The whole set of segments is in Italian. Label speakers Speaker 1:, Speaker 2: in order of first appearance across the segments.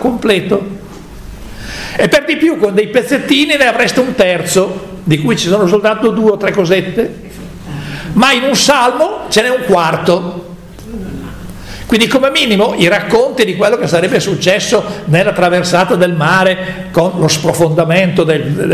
Speaker 1: completo. E per di più con dei pezzettini ne avreste un terzo, di cui ci sono soltanto 2 o 3 cosette, ma in un salmo ce n'è un quarto. Quindi come minimo i racconti di quello che sarebbe successo nella traversata del mare con lo sprofondamento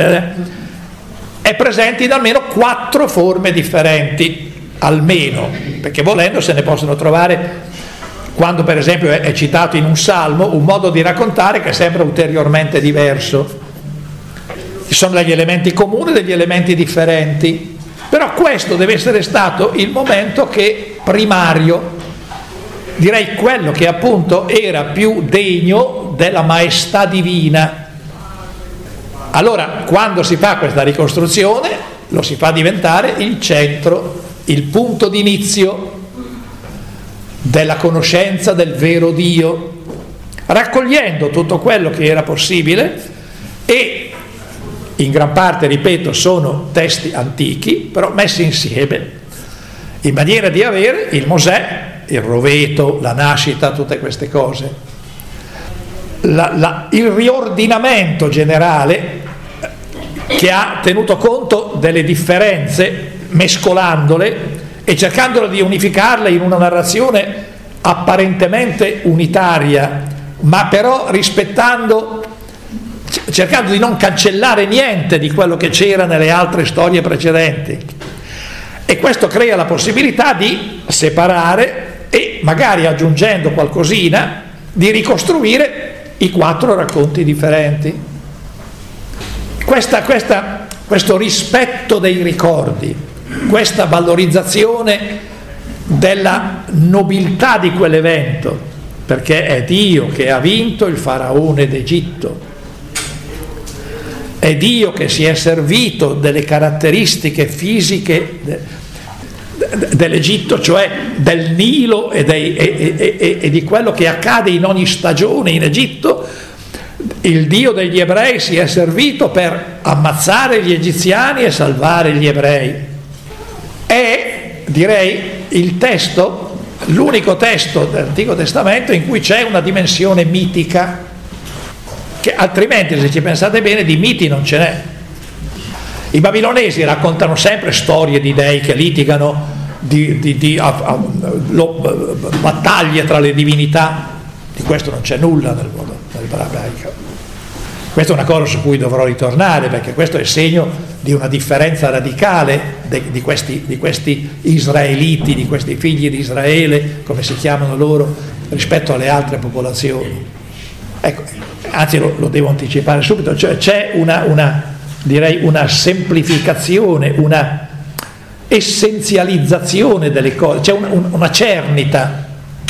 Speaker 1: è presente in almeno 4 forme differenti, almeno, perché volendo se ne possono trovare, quando per esempio è citato in un salmo, un modo di raccontare che sembra ulteriormente diverso. Ci sono degli elementi comuni e degli elementi differenti, però questo deve essere stato il momento che primario, direi quello che appunto era più degno della maestà divina. Allora, quando si fa questa ricostruzione, lo si fa diventare il centro, il punto d'inizio della conoscenza del vero Dio, raccogliendo tutto quello che era possibile, e in gran parte, ripeto, sono testi antichi, però messi insieme in maniera di avere il Mosè, il roveto, la nascita, tutte queste cose, il riordinamento generale che ha tenuto conto delle differenze, mescolandole e cercandolo di unificarle in una narrazione apparentemente unitaria, ma però cercando di non cancellare niente di quello che c'era nelle altre storie precedenti. E questo crea la possibilità di separare e, magari aggiungendo qualcosina, di ricostruire i 4 racconti differenti. Questo rispetto dei ricordi, questa valorizzazione della nobiltà di quell'evento, perché è Dio che ha vinto il faraone d'Egitto, è Dio che si è servito delle caratteristiche fisiche dell'Egitto, cioè del Nilo e di quello che accade in ogni stagione in Egitto. Il Dio degli ebrei si è servito per ammazzare gli egiziani e salvare gli ebrei. È, direi, il testo, l'unico testo dell'Antico Testamento in cui c'è una dimensione mitica, che altrimenti, se ci pensate bene, di miti non ce n'è. I babilonesi raccontano sempre storie di dei che litigano, battaglie tra le divinità. Di questo non c'è nulla nel ebraico. Questa è una cosa su cui dovrò ritornare, perché questo è segno di una differenza radicale di questi israeliti, di questi figli di Israele, come si chiamano loro, rispetto alle altre popolazioni. Ecco, anzi lo devo anticipare subito, cioè c'è una semplificazione, una essenzializzazione delle cose, c'è una cernita.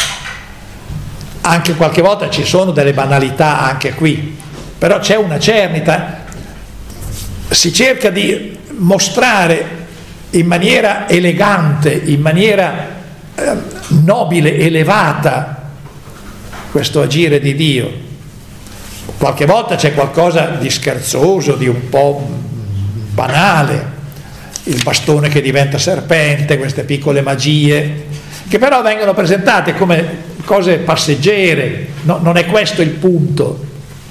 Speaker 1: Anche qualche volta ci sono delle banalità anche qui, però c'è una cernita, si cerca di mostrare in maniera elegante, in maniera nobile, elevata, questo agire di Dio. Qualche volta c'è qualcosa di scherzoso, di un po' banale, il bastone che diventa serpente, queste piccole magie, che però vengono presentate come cose passeggere, no, non è questo il punto.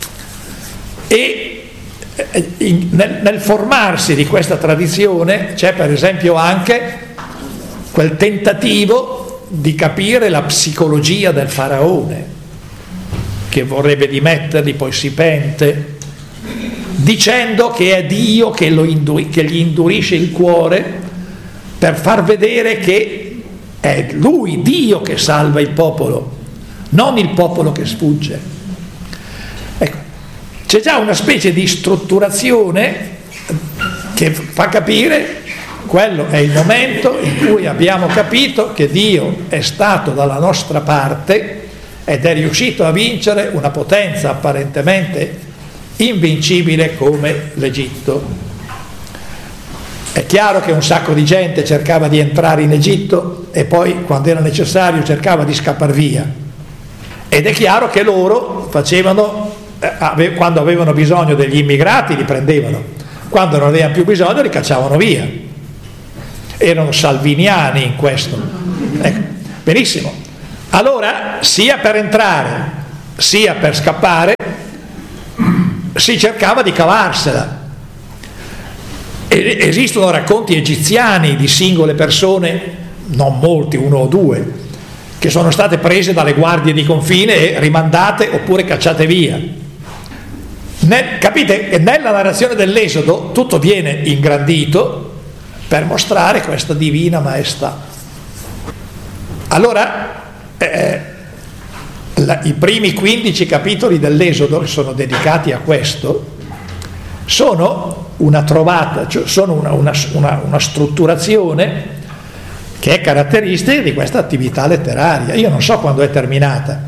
Speaker 1: E nel formarsi di questa tradizione c'è per esempio anche quel tentativo di capire la psicologia del faraone, che vorrebbe dimetterli, poi si pente, dicendo che è Dio che gli indurisce il cuore per far vedere che è lui, Dio, che salva il popolo, non il popolo che sfugge. Ecco, c'è già una specie di strutturazione che fa capire quello è il momento in cui abbiamo capito che Dio è stato dalla nostra parte ed è riuscito a vincere una potenza apparentemente invincibile come l'Egitto. È chiaro che un sacco di gente cercava di entrare in Egitto e poi, quando era necessario, cercava di scappare via. Ed è chiaro che loro facevano, quando avevano bisogno degli immigrati li prendevano, quando non avevano più bisogno li cacciavano via. Erano salviniani in questo. Ecco, benissimo. Allora, sia per entrare sia per scappare, si cercava di cavarsela. Esistono racconti egiziani di singole persone, non molti, uno o due, che sono state prese dalle guardie di confine e rimandate oppure cacciate via. Capite che nella narrazione dell'Esodo tutto viene ingrandito per mostrare questa divina maestà. Allora, i primi 15 capitoli dell'Esodo, che sono dedicati a questo, sono una trovata, cioè sono una strutturazione che è caratteristica di questa attività letteraria. Io non so quando è terminata,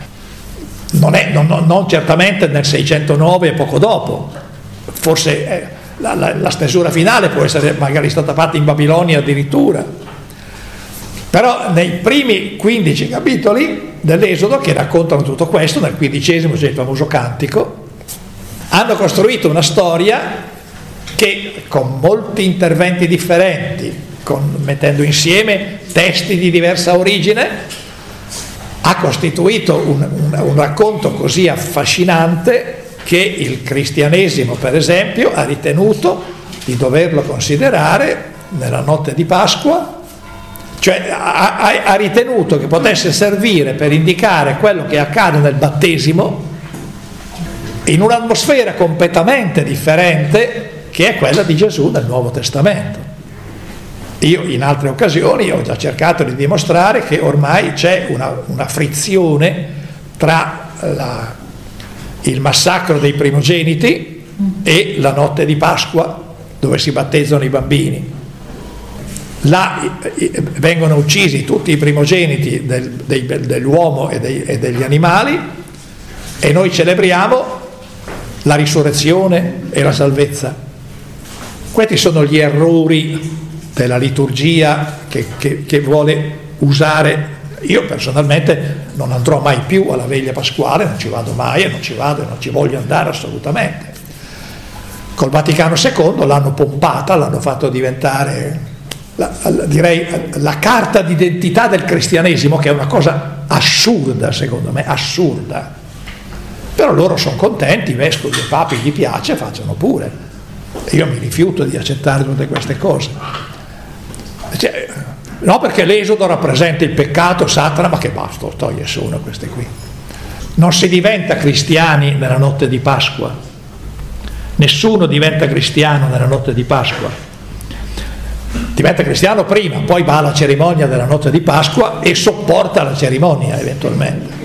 Speaker 1: non certamente nel 609 e poco dopo, forse la stesura finale può essere magari stata fatta in Babilonia addirittura, però nei primi 15 capitoli dell'Esodo, che raccontano tutto questo, nel 15° c'è il famoso cantico, hanno costruito una storia che con molti interventi differenti, mettendo insieme testi di diversa origine, ha costituito un racconto così affascinante che il cristianesimo, per esempio, ha ritenuto di doverlo considerare nella notte di Pasqua, cioè ha ritenuto che potesse servire per indicare quello che accade nel battesimo in un'atmosfera completamente differente che è quella di Gesù nel Nuovo Testamento. Io in altre occasioni ho già cercato di dimostrare che ormai c'è una frizione tra il massacro dei primogeniti e la notte di Pasqua, dove si battezzano i bambini. Là vengono uccisi tutti i primogeniti dell'uomo e degli animali, e noi celebriamo la risurrezione e la salvezza. Questi sono gli errori della liturgia che vuole usare. Io personalmente non andrò mai più alla veglia pasquale, non ci vado mai e non ci voglio andare assolutamente. Col Vaticano II l'hanno pompata, l'hanno fatto diventare direi la carta d'identità del cristianesimo, che è una cosa assurda, secondo me, assurda. Però loro sono contenti, i vescovi e i papi gli piace, facciano pure. Io mi rifiuto di accettare tutte queste cose. No, perché l'Esodo rappresenta il peccato, Satana, ma che basta, toglie solo queste qui. Non si diventa cristiani nella notte di Pasqua. Nessuno diventa cristiano nella notte di Pasqua. Diventa cristiano prima, poi va alla cerimonia della notte di Pasqua e sopporta la cerimonia eventualmente.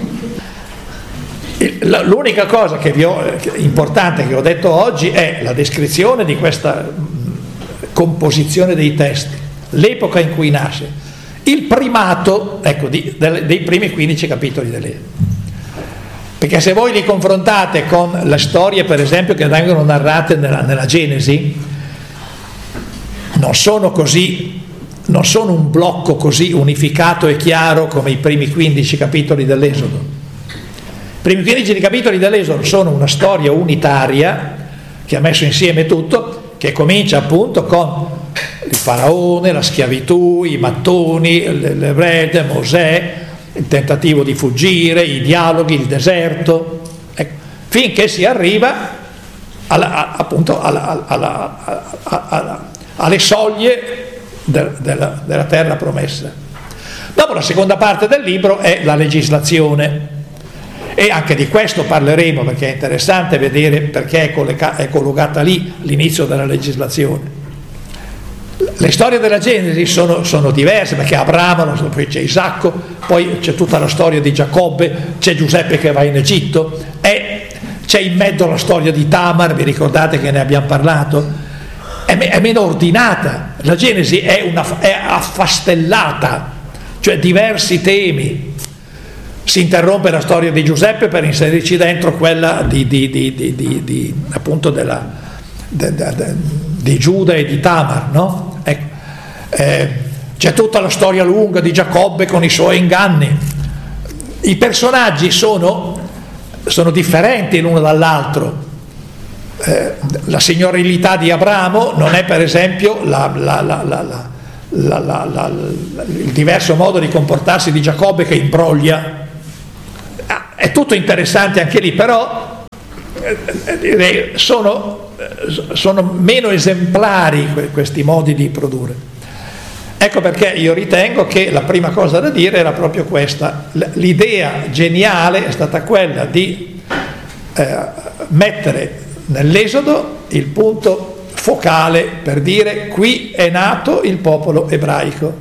Speaker 1: L'unica cosa importante che ho detto oggi è la descrizione di questa composizione dei testi, l'epoca in cui nasce, il primato, ecco, dei primi 15 capitoli dell'Esodo. Perché se voi li confrontate con le storie, per esempio, che vengono narrate nella Genesi, non sono un blocco così unificato e chiaro come i primi 15 capitoli dell'Esodo. I primi 15 capitoli dell'Esodo sono una storia unitaria che ha messo insieme tutto, che comincia appunto con il faraone, la schiavitù, i mattoni, le rede, Mosè, il tentativo di fuggire, i dialoghi, il deserto, ecco, finché si arriva alle soglie della terra promessa. Dopo la seconda parte del libro è la legislazione, e anche di questo parleremo, perché è interessante vedere perché è collocata lì l'inizio della legislazione. Le storie della Genesi sono diverse, perché Abramo, poi c'è Isacco, poi c'è tutta la storia di Giacobbe, c'è Giuseppe che va in Egitto, c'è in mezzo la storia di Tamar, vi ricordate che ne abbiamo parlato? È meno ordinata, la Genesi è affastellata, cioè diversi temi. Si interrompe la storia di Giuseppe per inserirci dentro quella appunto di Giuda e di Tamar, no? C'è tutta la storia lunga di Giacobbe con i suoi inganni. I personaggi sono differenti l'uno dall'altro. La signorilità di Abramo non è, per esempio, il diverso modo di comportarsi di Giacobbe, che imbroglia. è tutto interessante anche lì, però direi sono meno esemplari questi modi di produrre. Ecco perché io ritengo che la prima cosa da dire era proprio questa. L'idea geniale è stata quella di mettere nell'Esodo il punto focale per dire: qui è nato il popolo ebraico.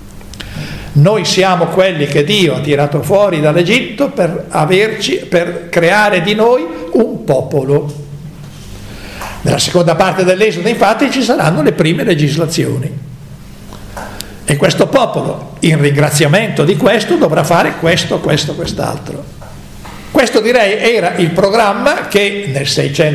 Speaker 1: Noi siamo quelli che Dio ha tirato fuori dall'Egitto per creare di noi un popolo. Nella seconda parte dell'Esodo, infatti, ci saranno le prime legislazioni. E questo popolo, in ringraziamento di questo, dovrà fare questo, quest'altro. Questo, direi, era il programma che nel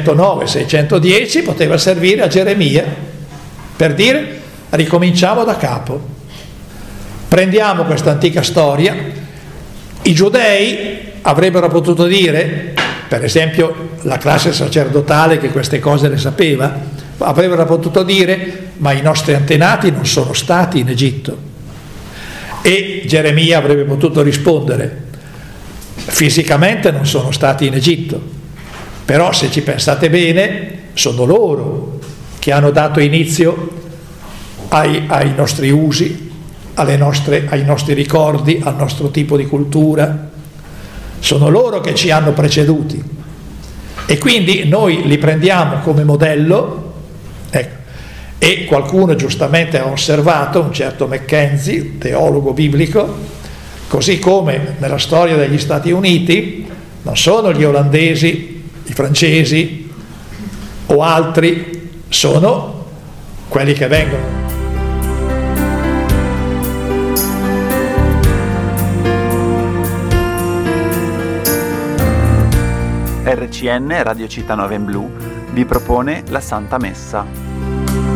Speaker 1: 609-610 poteva servire a Geremia per dire: ricominciamo da capo. Prendiamo questa antica storia. I giudei avrebbero potuto dire, per esempio la classe sacerdotale che queste cose le sapeva, avrebbero potuto dire: ma i nostri antenati non sono stati in Egitto. E Geremia avrebbe potuto rispondere: fisicamente non sono stati in Egitto, però se ci pensate bene sono loro che hanno dato inizio ai nostri usi, ai nostri ricordi, al nostro tipo di cultura. Sono loro che ci hanno preceduti e quindi noi li prendiamo come modello. Ecco. E qualcuno giustamente ha osservato, un certo Mackenzie, teologo biblico, così come nella storia degli Stati Uniti non sono gli olandesi, i francesi o altri, sono quelli che vengono.
Speaker 2: RCN Radio Città Nova in Blu vi propone la Santa Messa.